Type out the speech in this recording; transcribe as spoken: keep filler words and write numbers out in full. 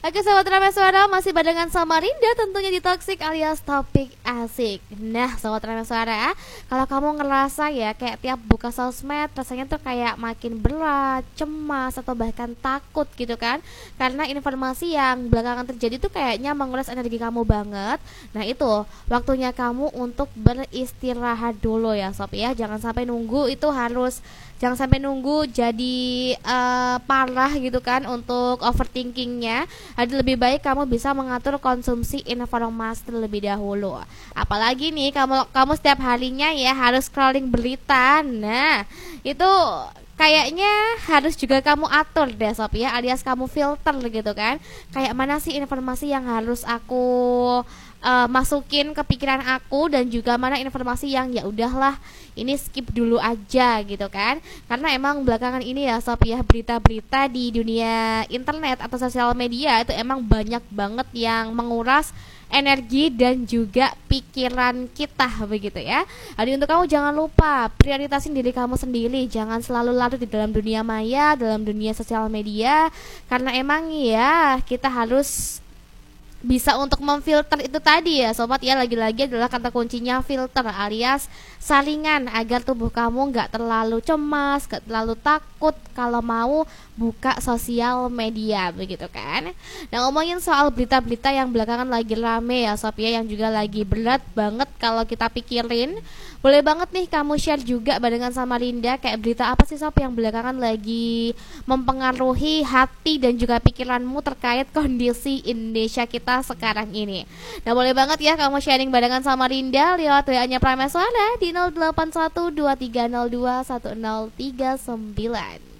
Oke Sobat Rameswara, masih barengan sama Rinda tentunya di Toxic alias Topik Asik. Nah Sobat Rameswara, kalau kamu ngerasa ya kayak tiap buka sosmed rasanya tuh kayak makin berat, cemas, atau bahkan takut gitu kan, karena informasi yang belakangan terjadi tuh kayaknya menguras energi kamu banget. Nah itu waktunya kamu untuk beristirahat dulu ya Sob ya. Jangan sampai nunggu itu harus Jangan sampai nunggu jadi uh, parah gitu kan untuk overthinkingnya. Jadi lebih baik kamu bisa mengatur konsumsi informasi terlebih dahulu. Apalagi nih kamu kamu setiap harinya ya harus scrolling berita. Nah itu kayaknya harus juga kamu atur deh Sob ya, alias kamu filter gitu kan. Kayak mana sih informasi yang harus aku uh, masukin ke pikiran aku, dan juga mana informasi yang ya udahlah ini skip dulu aja gitu kan. Karena emang belakangan ini ya Sob ya, berita-berita di dunia internet atau sosial media itu emang banyak banget yang menguras energi dan juga pikiran kita begitu ya. Jadi untuk kamu jangan lupa prioritasin diri kamu sendiri, jangan selalu larut di dalam dunia maya, dalam dunia sosial media, karena emang ya kita harus bisa untuk memfilter itu tadi ya Sobat ya. Lagi-lagi adalah kata kuncinya filter alias saringan, agar tubuh kamu gak terlalu cemas, gak terlalu takut kalau mau buka sosial media begitu kan. Nah ngomongin soal berita-berita yang belakangan lagi rame ya Sob ya, yang juga lagi berat banget kalau kita pikirin, boleh banget nih kamu share juga barengan sama Rinda kayak berita apa sih Sob yang belakangan lagi mempengaruhi hati dan juga pikiranmu terkait kondisi Indonesia kita sekarang ini. Nah boleh banget ya kamu sharing barengan sama Rinda lewat W A-nya Prameswara di nol delapan satu dua tiga nol dua satu nol tiga sembilan.